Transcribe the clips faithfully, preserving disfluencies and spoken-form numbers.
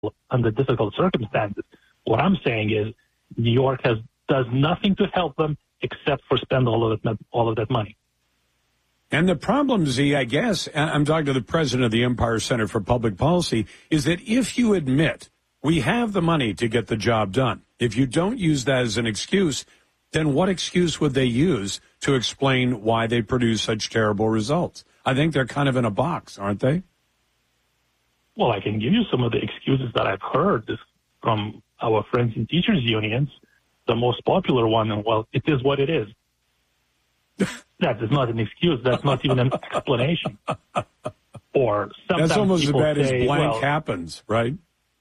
under difficult circumstances. What I'm saying is New York has does nothing to help them except for spend all of that, all of that money. And the problem, Z, I guess, I'm talking to the president of the Empire Center for Public Policy, is that if you admit we have the money to get the job done, if you don't use that as an excuse, then what excuse would they use to explain why they produce such terrible results? I think they're kind of in a box, aren't they? Well, I can give you some of the excuses that I've heard from our friends in teachers' unions. The most popular one, and well, it is what it is. That is not an excuse. That's not even an explanation. Or sometimes that's almost as bad say, as blank well, happens, right?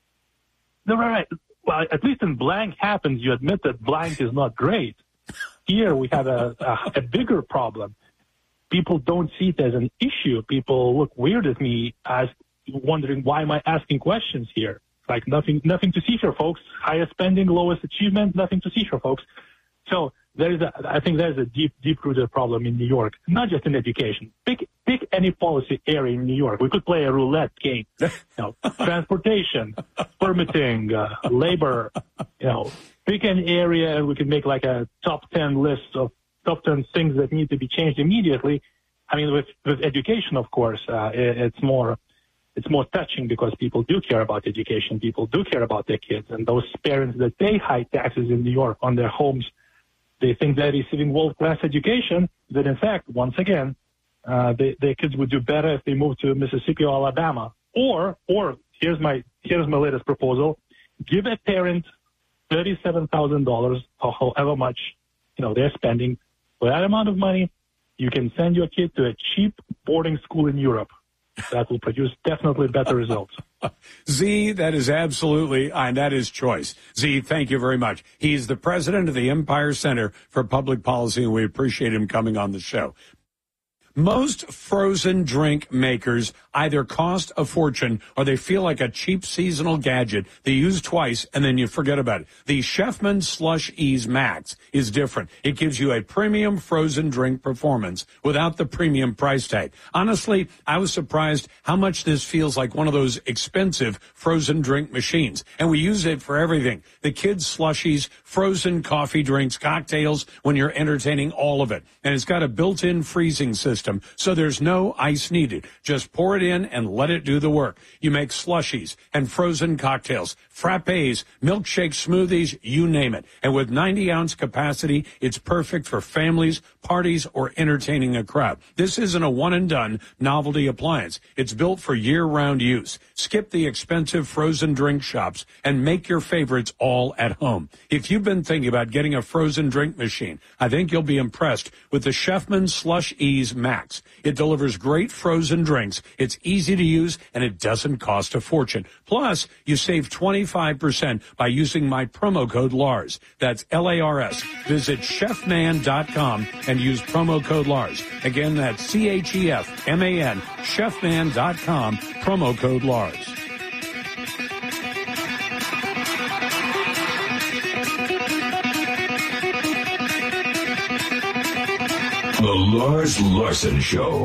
No, right. Well, at least in blank happens, you admit that blank is not great. Here we have a, a, a bigger problem. People don't see it as an issue. People look weird at me as wondering, why am I asking questions here? Like nothing, nothing to see here, folks. Highest spending, lowest achievement, nothing to see here, folks. So there is a, I think there's a deep, deep-rooted problem in New York, not just in education. Pick, pick any policy area in New York. We could play a roulette game. You know, transportation, permitting, uh, labor. You know, pick an area, and we could make like a top ten list of top ten things that need to be changed immediately. I mean, with with education, of course, uh, it, it's more. It's more touching because people do care about education. People do care about their kids. And those parents that pay high taxes in New York on their homes, they think they're receiving world-class education, that in fact, once again, uh, they, their kids would do better if they moved to Mississippi or Alabama. Or, or here's my, here's my latest proposal. Give a parent thirty-seven thousand dollars or however much, you know, they're spending. For that amount of money, you can send your kid to a cheap boarding school in Europe. That will produce definitely better results. Z, that is absolutely, and that is choice. Z, thank you very much. He's the president of the Empire Center for Public Policy, and we appreciate him coming on the show. Most frozen drink makers either cost a fortune or they feel like a cheap seasonal gadget they use twice and then you forget about it. The Chefman Slush Ease Max is different. It gives you a premium frozen drink performance without the premium price tag. Honestly, I was surprised how much this feels like one of those expensive frozen drink machines. And we use it for everything. The kids' slushies, frozen coffee drinks, cocktails, when you're entertaining, all of it. And it's got a built-in freezing system, so there's no ice needed. Just pour it in and let it do the work. You make slushies and frozen cocktails, frappes, milkshake smoothies, you name it. And with ninety ounce capacity, it's perfect for families, parties, or entertaining a crowd. This isn't a one-and-done novelty appliance. It's built for year-round use. Skip the expensive frozen drink shops and make your favorites all at home. If you've been thinking about getting a frozen drink machine, I think you'll be impressed with the Chefman Slush Ease Max. It delivers great frozen drinks. It's easy to use, and it doesn't cost a fortune. Plus, you save twenty-five percent by using my promo code Lars. That's L A R S. Visit chefman dot com and use promo code Lars. Again, that's C H E F M A N, chefman dot com, promo code Lars. The Lars Larson Show.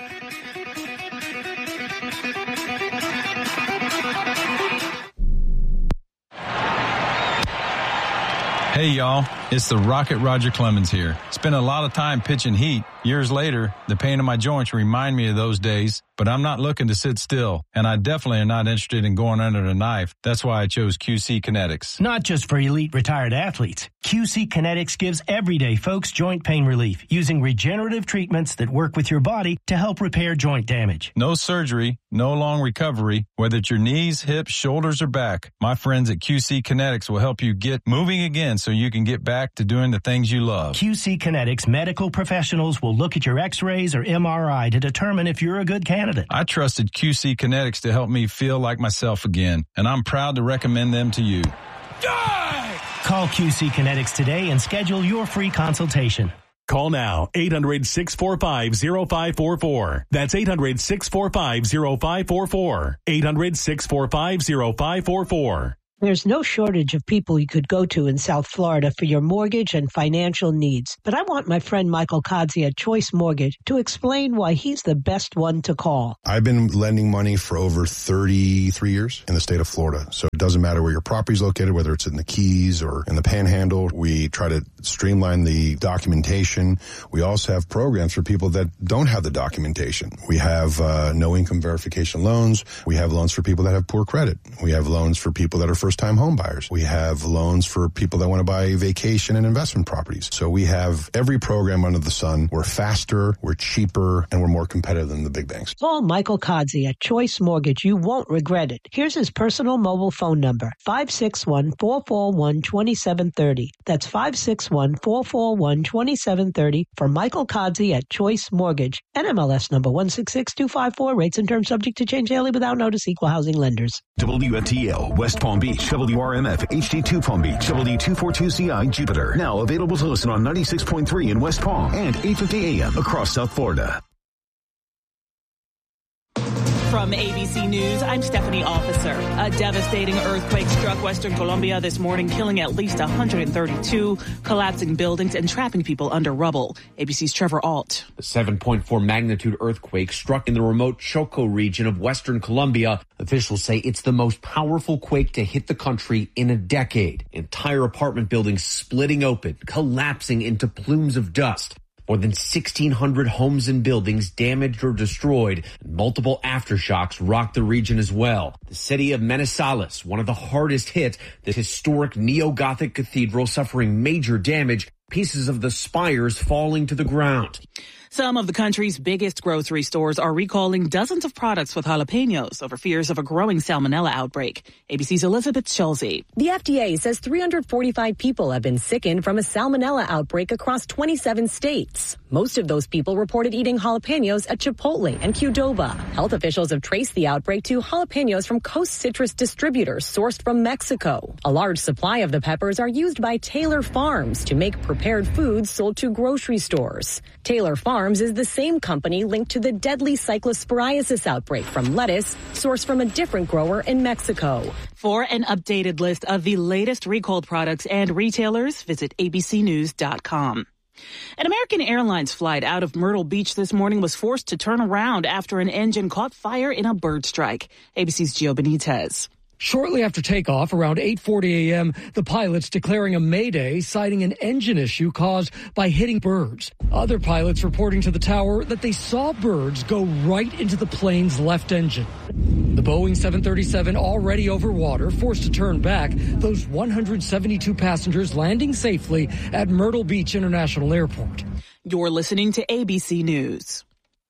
Hey, y'all. It's the Rocket Roger Clemens here. Spent a lot of time pitching heat. Years later, the pain in my joints remind me of those days, but I'm not looking to sit still, and I definitely am not interested in going under the knife. That's why I chose Q C Kinetics. Not just for elite retired athletes. Q C Kinetics gives everyday folks joint pain relief using regenerative treatments that work with your body to help repair joint damage. No surgery, no long recovery, whether it's your knees, hips, shoulders, or back. My friends at Q C Kinetics will help you get moving again so you can get back to doing the things you love. Q C Kinetics medical professionals will look at your x-rays or M R I to determine if you're a good candidate. I trusted Q C Kinetics to help me feel like myself again, and I'm proud to recommend them to you. Die! Call Q C Kinetics today and schedule your free consultation. Call now, eight hundred, six four five, zero five four four. That's eight hundred, six four five, zero five four four. eight hundred, six four five, zero five four four. There's no shortage of people you could go to in South Florida for your mortgage and financial needs. But I want my friend Michael Kodzie at Choice Mortgage to explain why he's the best one to call. I've been lending money for over thirty-three years in the state of Florida. So it doesn't matter where your property's located, whether it's in the Keys or in the Panhandle. We try to streamline the documentation. We also have programs for people that don't have the documentation. We have uh, no income verification loans. We have loans for people that have poor credit. We have loans for people that are first-time home buyers. We have loans for people that want to buy vacation and investment properties. So we have every program under the sun. We're faster, we're cheaper, and we're more competitive than the big banks. Call Michael Kodzie at Choice Mortgage. You won't regret it. Here's his personal mobile phone number, five six one, four four one, two seven three zero. That's five six one, four four one, two seven three zero for Michael Kodzie at Choice Mortgage. N M L S number one six six two five four. Rates and terms subject to change daily without notice. Equal housing lenders. W F T L, West Palm Beach. W R M F, H D two Palm Beach. W two forty-two C I, Jupiter. Now available to listen on ninety-six point three in West Palm and eight fifty A M across South Florida. From A B C News, I'm Stephanie Officer. A devastating earthquake struck Western Colombia this morning, killing at least one hundred thirty-two, collapsing buildings and trapping people under rubble. A B C's Trevor Ault. The seven point four magnitude earthquake struck in the remote Choco region of Western Colombia. Officials say it's the most powerful quake to hit the country in a decade. Entire apartment buildings splitting open, collapsing into plumes of dust. More than sixteen hundred homes and buildings damaged or destroyed. Multiple aftershocks rocked the region as well. The city of Manizales, one of the hardest hit, the historic neo-Gothic cathedral suffering major damage, pieces of the spires falling to the ground. Some of the country's biggest grocery stores are recalling dozens of products with jalapenos over fears of a growing salmonella outbreak. A B C's Elizabeth Schulze. The F D A says three hundred forty-five people have been sickened from a salmonella outbreak across twenty-seven states. Most of those people reported eating jalapenos at Chipotle and Qdoba. Health officials have traced the outbreak to jalapenos from Coast Citrus distributors sourced from Mexico. A large supply of the peppers are used by Taylor Farms to make prepared foods sold to grocery stores. Taylor Farms is the same company linked to the deadly cyclosporiasis outbreak from lettuce sourced from a different grower in Mexico. For an updated list of the latest recalled products and retailers, visit A B C news dot com. An American Airlines flight out of Myrtle Beach this morning was forced to turn around after an engine caught fire in a bird strike. A B C's Gio Benitez. Shortly after takeoff, around eight forty a.m., the pilots declaring a mayday, citing an engine issue caused by hitting birds. Other pilots reporting to the tower that they saw birds go right into the plane's left engine. The Boeing seven thirty-seven, already over water, forced to turn back, those one hundred seventy-two passengers landing safely at Myrtle Beach International Airport. You're listening to A B C News.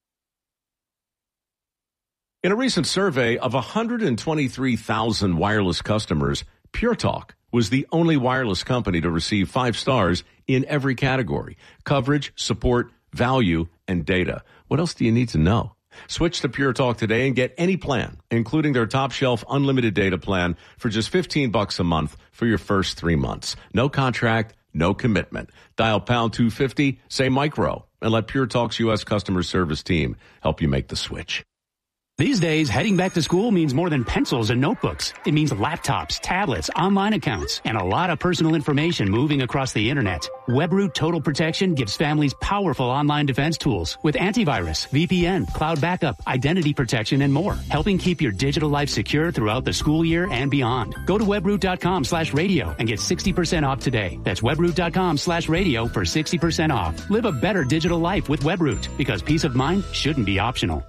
In a recent survey of one hundred twenty-three thousand wireless customers, Pure Talk was the only wireless company to receive five stars in every category: coverage, support, value, and data. What else do you need to know? Switch to Pure Talk today and get any plan, including their top shelf unlimited data plan for just fifteen bucks a month for your first three months. No contract, no commitment. Dial pound two fifty, say micro, and let Pure Talk's U S customer service team help you make the switch. These days, heading back to school means more than pencils and notebooks. It means laptops, tablets, online accounts, and a lot of personal information moving across the internet. WebRoot Total Protection gives families powerful online defense tools with antivirus, V P N, cloud backup, identity protection, and more, helping keep your digital life secure throughout the school year and beyond. Go to webroot.com slash radio and get sixty percent off today. That's webroot.com slash radio for sixty percent off. Live a better digital life with WebRoot, because peace of mind shouldn't be optional.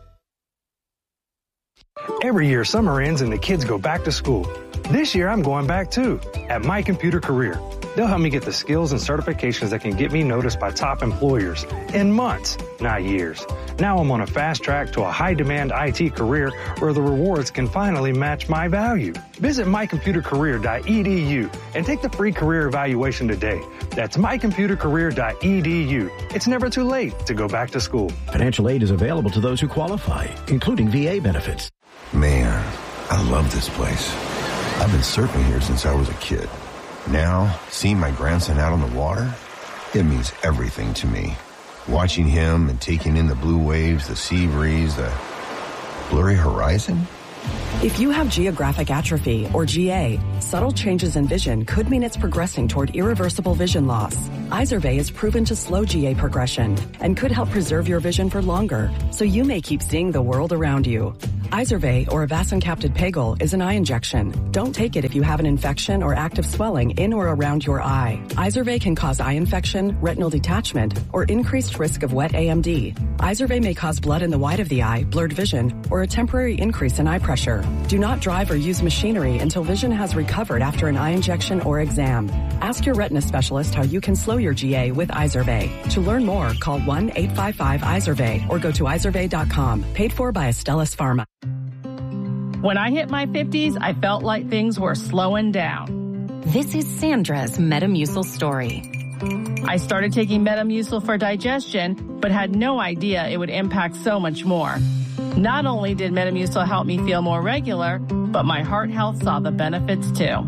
Every year, summer ends and the kids go back to school. This year, I'm going back too, at My Computer Career. They'll help me get the skills and certifications that can get me noticed by top employers in months, not years. Now I'm on a fast track to a high-demand I T career where the rewards can finally match my value. Visit my computer career dot e d u and take the free career evaluation today. That's my computer career dot e d u. It's never too late to go back to school. Financial aid is available to those who qualify, including V A benefits. Man, I love this place. I've been surfing here since I was a kid. Now, seeing my grandson out on the water, it means everything to me. Watching him and taking in the blue waves, the sea breeze, the blurry horizon. If you have geographic atrophy, or G A, subtle changes in vision could mean it's progressing toward irreversible vision loss. Izervay is proven to slow G A progression and could help preserve your vision for longer, so you may keep seeing the world around you. Izervay, or avacincaptad pegol, is an eye injection. Don't take it if you have an infection or active swelling in or around your eye. Izervay can cause eye infection, retinal detachment, or increased risk of wet A M D. Izervay may cause blood in the white of the eye, blurred vision, or a temporary increase in eye pressure. Do not drive or use machinery until vision has recovered after an eye injection or exam. Ask your retina specialist how you can slow your G A with Izervay. To learn more, call one eight five five Izervay or go to izervay dot com. Paid for by Astellas Pharma. When I hit my fifties, I felt like things were slowing down. This is Sandra's Metamucil story. I started taking Metamucil for digestion, but had no idea it would impact so much more. Not only did Metamucil help me feel more regular, but my heart health saw the benefits too.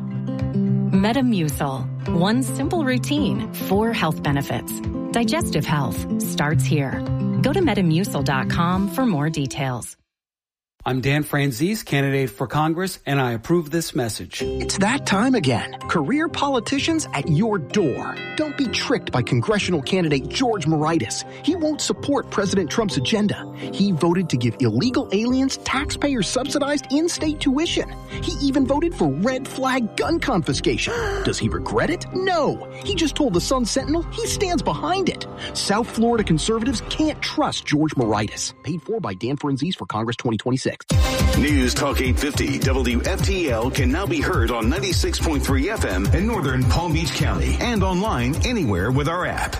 Metamucil. One simple routine, four health benefits. Digestive health starts here. Go to metamucil dot com for more details. I'm Dan Franzese, candidate for Congress, and I approve this message. It's that time again. Career politicians at your door. Don't be tricked by congressional candidate George Moraitis. He won't support President Trump's agenda. He voted to give illegal aliens taxpayer-subsidized in-state tuition. He even voted for red flag gun confiscation. Does he regret it? No. He just told the Sun Sentinel he stands behind it. South Florida conservatives can't trust George Moraitis. Paid for by Dan Franzese for Congress twenty twenty-six. News Talk eight fifty W F T L can now be heard on ninety-six point three F M in northern Palm Beach County and online anywhere with our app.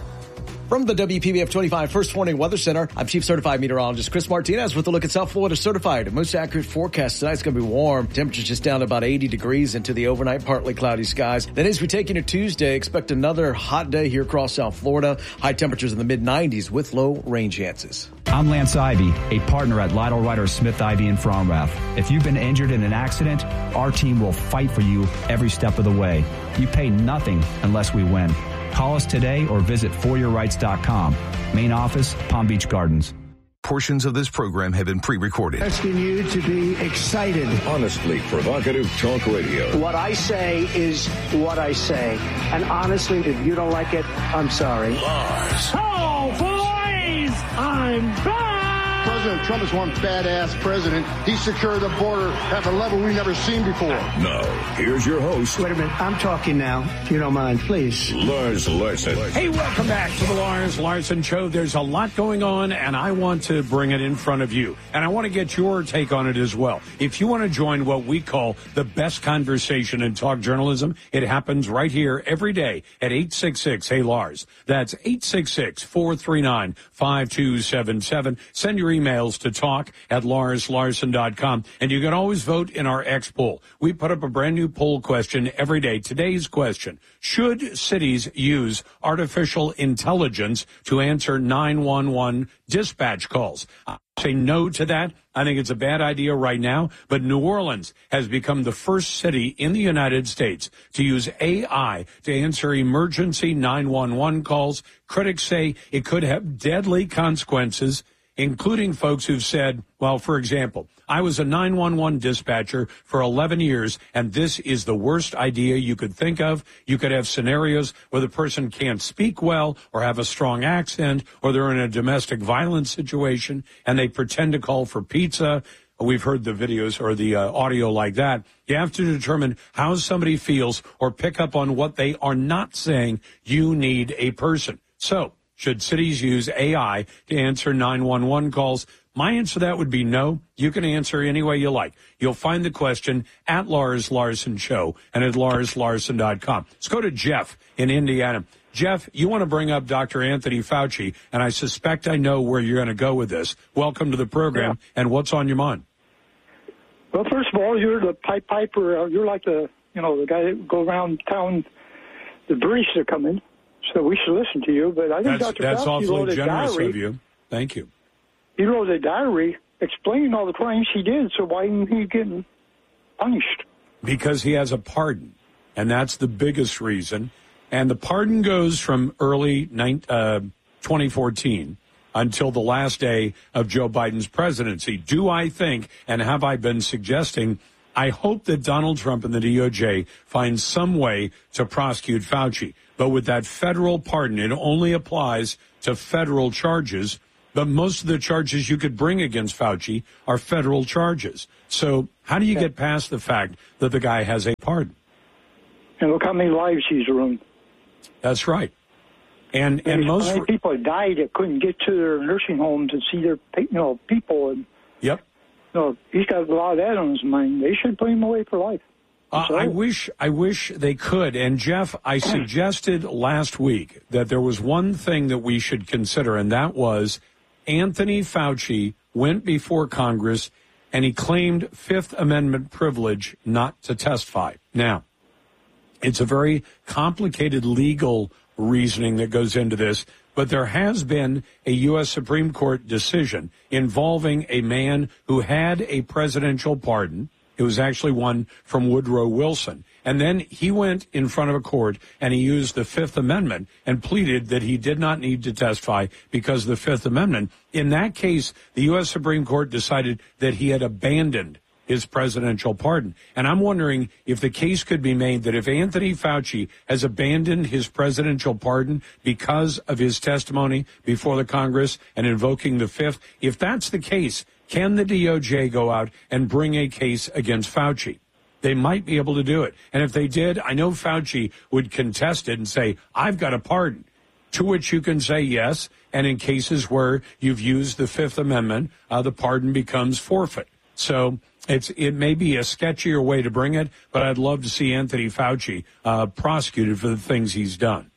From the W P B F twenty-five First Warning Weather Center, I'm Chief Certified Meteorologist Chris Martinez with a look at South Florida Certified. Most accurate forecast tonight's going to be warm. Temperatures just down to about eighty degrees into the overnight partly cloudy skies. Then as we take into Tuesday, expect another hot day here across South Florida. High temperatures in the mid nineties with low rain chances. I'm Lance Ivy, a partner at Lytle Ryder Smith Ivy in Fromrath. If you've been injured in an accident, our team will fight for you every step of the way. You pay nothing unless we win. Call us today or visit for your rights dot com. Main office, Palm Beach Gardens. Portions of this program have been pre-recorded. Asking you to be excited. Honestly provocative talk radio. What I say is what I say. And honestly, if you don't like it, I'm sorry. Lars. Oh, boys! I'm back! President Trump is one badass president. He secured the border at a level we've never seen before. Now, here's your host. Wait a minute. I'm talking now. If you don't mind, please. Lars Larson. Hey, welcome back to the Lars Larson Show. There's a lot going on, and I want to bring it in front of you. And I want to get your take on it as well. If you want to join what we call the best conversation in talk journalism, it happens right here every day at eight six six, hey Lars. That's eight six six, four three nine, five two seven seven. Send your emails to talk at lars larson dot com. And you can always vote in our X poll. We put up a brand new poll question every day. Today's question: should cities use artificial intelligence to answer nine one one dispatch calls? I say no to that. I think it's a bad idea right now. But New Orleans has become the first city in the United States to use A I to answer emergency nine one one calls. Critics say it could have deadly consequences, including folks who've said, well, for example, I was a nine one one dispatcher for eleven years, and this is the worst idea you could think of. You could have scenarios where the person can't speak well or have a strong accent, or they're in a domestic violence situation, and they pretend to call for pizza. We've heard the videos or the uh, audio like that. You have to determine how somebody feels or pick up on what they are not saying. You need a person. So, should cities use A I to answer nine one one calls? My answer to that would be no. You can answer any way you like. You'll find the question at Lars Larson Show and at lars larson dot com. Let's go to Jeff in Indiana. Jeff, you want to bring up Doctor Anthony Fauci, and I suspect I know where you're going to go with this. Welcome to the program, yeah. And what's on your mind? Well, first of all, you're the Pipe Piper. You're like the, you know, the guy that go around town, the barista are coming. So we should listen to you. But I think that's, Doctor That's Fauci awfully wrote a generous diary. of you. Thank you. He wrote a diary explaining all the crimes he did. So why isn't he getting punished? Because he has a pardon, and that's the biggest reason. And the pardon goes from early uh, twenty fourteen until the last day of Joe Biden's presidency. Do I think, and have I been suggesting, I hope that Donald Trump and the D O J find some way to prosecute Fauci. But with that federal pardon, it only applies to federal charges. But most of the charges you could bring against Fauci are federal charges. So how do you get past the fact that the guy has a pardon? And look how many lives he's ruined. That's right. And and, and most how many people died that couldn't get to their nursing homes and see their you know people. And yep. You know, he's got a lot of that on his mind. They should put him away for life. Uh, I wish I wish they could. And Jeff, I suggested last week that there was one thing that we should consider, and that was Anthony Fauci went before Congress and he claimed Fifth Amendment privilege not to testify. Now, it's a very complicated legal reasoning that goes into this, but there has been a U S Supreme Court decision involving a man who had a presidential pardon. It was actually one from Woodrow Wilson. And then he went in front of a court and he used the Fifth Amendment and pleaded that he did not need to testify because of the Fifth Amendment. In that case, the U S Supreme Court decided that he had abandoned his presidential pardon. And I'm wondering if the case could be made that if Anthony Fauci has abandoned his presidential pardon because of his testimony before the Congress and invoking the Fifth, if that's the case, can the D O J go out and bring a case against Fauci? They might be able to do it. And if they did, I know Fauci would contest it and say, I've got a pardon. To which you can say yes. And in cases where you've used the Fifth Amendment, uh, the pardon becomes forfeit. So it's it may be a sketchier way to bring it, but I'd love to see Anthony Fauci uh, prosecuted for the things he's done.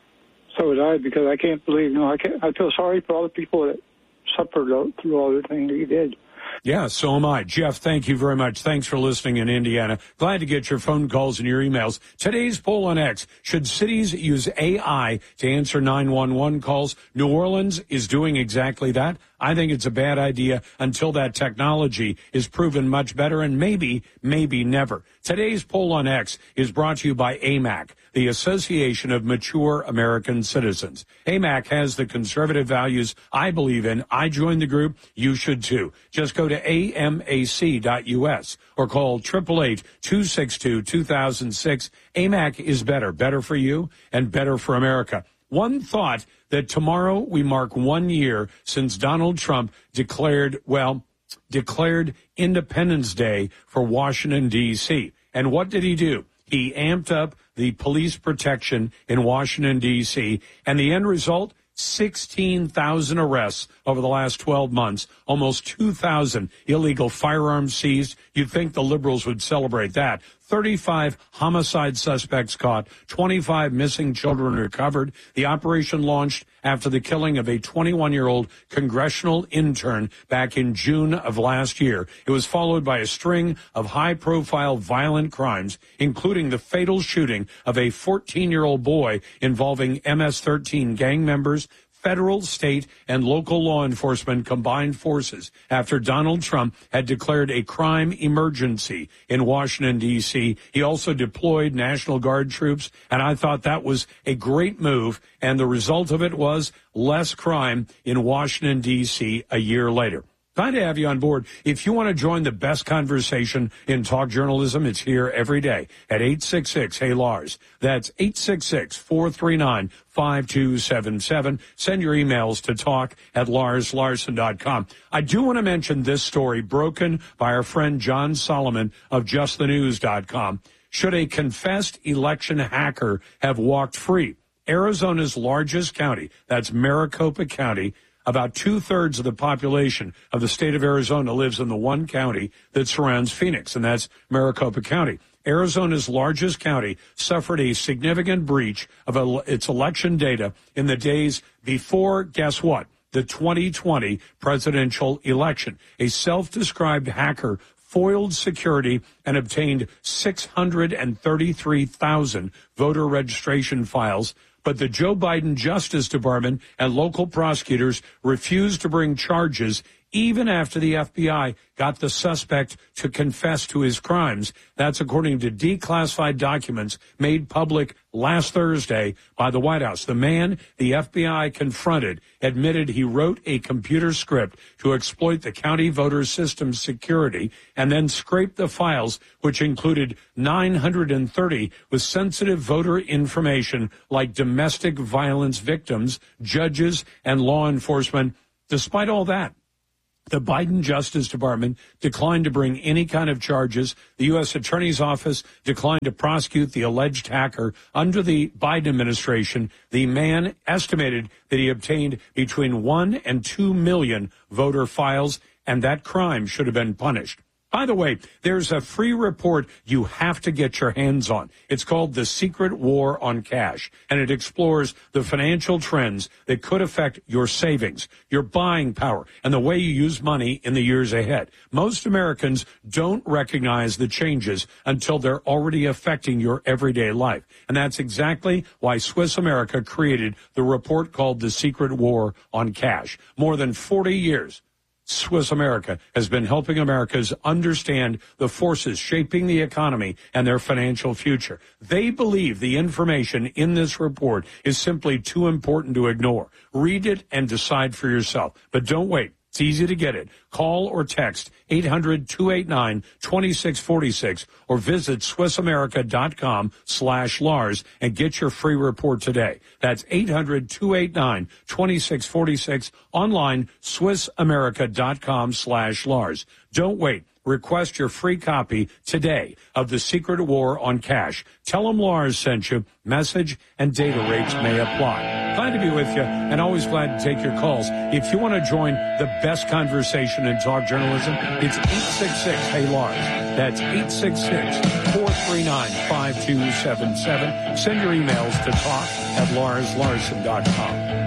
So would I, because I can't believe, you know, I can't, I feel sorry for all the people that suffered through all the things he did. Yeah, so am I. Jeff, thank you very much. Thanks for listening in Indiana. Glad to get your phone calls and your emails. Today's poll on X, should cities use A I to answer nine one one calls? New Orleans is doing exactly that. I think it's a bad idea until that technology is proven much better, and maybe, maybe never. Today's poll on X is brought to you by A M A C, the Association of Mature American Citizens. A M A C has the conservative values I believe in. I joined the group. You should too. Just go to A M A C dot U S or call eight eight eight, two six two, two thousand six. A M A C is better, better for you and better for America. One thought that tomorrow we mark one year since Donald Trump declared, well, declared Independence Day for Washington, D C. And what did he do? He amped up the police protection in Washington, D C. And the end result, sixteen thousand arrests over the last twelve months, almost two thousand illegal firearms seized. You'd think the liberals would celebrate that. thirty-five homicide suspects caught, twenty-five missing children recovered. The operation launched after the killing of a twenty-one-year-old congressional intern back in June of last year. It was followed by a string of high-profile violent crimes, including the fatal shooting of a fourteen-year-old boy involving M S thirteen gang members. Federal, state, and local law enforcement combined forces after Donald Trump had declared a crime emergency in Washington, D C. He also deployed National Guard troops, and I thought that was a great move, and the result of it was less crime in Washington, D C a year later. Glad to have you on board. If you want to join the best conversation in talk journalism, it's here every day at eight six six, hey Lars. That's eight six six, four three nine, five two seven seven. Send your emails to talk at lars larson dot com. I do want to mention this story broken by our friend John Solomon of just the news dot com. Should a confessed election hacker have walked free? Arizona's largest county, that's Maricopa County, about two-thirds of the population of the state of Arizona lives in the one county that surrounds Phoenix, and that's Maricopa County. Arizona's largest county suffered a significant breach of its election data in the days before, guess what, the twenty twenty presidential election. A self-described hacker foiled security and obtained six hundred thirty-three thousand voter registration files. But the Joe Biden Justice Department and local prosecutors refused to bring charges, even after the F B I got the suspect to confess to his crimes. That's according to declassified documents made public last Thursday by the White House. The man the F B I confronted admitted he wrote a computer script to exploit the county voter system security and then scraped the files, which included nine hundred thirty with sensitive voter information like domestic violence victims, judges, and law enforcement. Despite all that, the Biden Justice Department declined to bring any kind of charges. The U S Attorney's Office declined to prosecute the alleged hacker. Under the Biden administration, the man estimated that he obtained between one and two million voter files, and that crime should have been punished. By the way, there's a free report you have to get your hands on. It's called The Secret War on Cash, and it explores the financial trends that could affect your savings, your buying power, and the way you use money in the years ahead. Most Americans don't recognize the changes until they're already affecting your everyday life. And that's exactly why Swiss America created the report called The Secret War on Cash. More than forty years. Swiss America has been helping Americans understand the forces shaping the economy and their financial future. They believe the information in this report is simply too important to ignore. Read it and decide for yourself. But don't wait. It's easy to get it. Call or text eight hundred, two eight nine, two six four six or visit SwissAmerica.com slash Lars and get your free report today. That's eight hundred, two eight nine, two six four six. Online, SwissAmerica.com slash Lars. Don't wait. Request your free copy today of The Secret War on Cash. Tell them Lars sent you. Message and data rates may apply. Glad to be with you and always glad to take your calls. If you want to join the best conversation in talk journalism, it's eight six six, hey Lars. That's eight six six, four three nine, five two seven seven. Send your emails to talk at lars larson dot com.